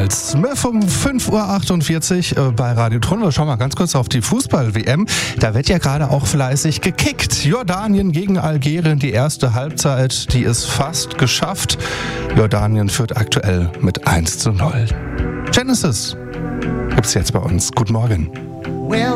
Charles Smith um 5.48 Uhr bei Radio Tron. Wir schauen mal ganz kurz auf die Fußball-WM. Da wird ja gerade auch fleißig gekickt. Jordanien gegen Algerien, die erste Halbzeit, die ist fast geschafft. Jordanien führt aktuell mit 1:0. Genesis gibt's jetzt bei uns. Guten Morgen.